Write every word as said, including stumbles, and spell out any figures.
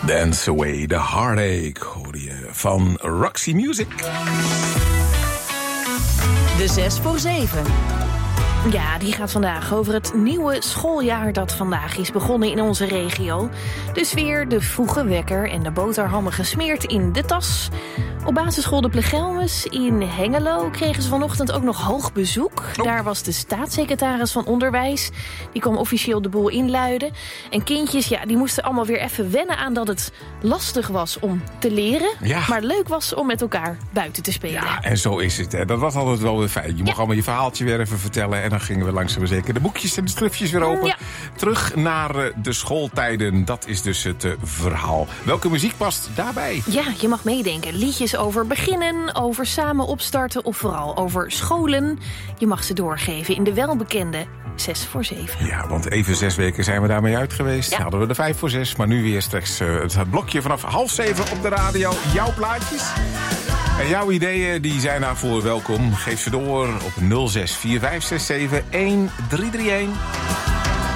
Dance Away the Heartache hoorde je van Roxy Music. De zes voor zeven. Ja, die gaat vandaag over het nieuwe schooljaar dat vandaag is begonnen in onze regio. De sfeer, de vroege wekker en de boterhammen gesmeerd in de tas. Op basisschool De Plegelmes in Hengelo kregen ze vanochtend ook nog hoog bezoek. Oh. Daar was de staatssecretaris van Onderwijs. Die kwam officieel de boel inluiden. En kindjes, ja, die moesten allemaal weer even wennen aan dat het lastig was om te leren. Ja. Maar leuk was om met elkaar buiten te spelen. Ja, en zo is het. Hè. Dat was altijd wel weer fijn. Je mocht ja. allemaal je verhaaltje weer even vertellen. En dan gingen we langzaam maar zeker de boekjes en de strifjes weer open. Ja. Terug naar uh, de schooltijden. Dat is dus het uh, verhaal. Welke muziek past daarbij? Ja, je mag meedenken. Liedjes over beginnen, over samen opstarten of vooral over scholen. Je mag ze doorgeven in de welbekende zes voor zeven. Ja, want even zes weken zijn we daarmee uit geweest. Ja. Hadden we de vijf voor zes, maar nu weer straks uh, het blokje vanaf half zeven op de radio. Jouw plaatjes. En jouw ideeën die zijn daarvoor welkom. Geef ze door op nul zes vier vijf zes zeven een drie drie een.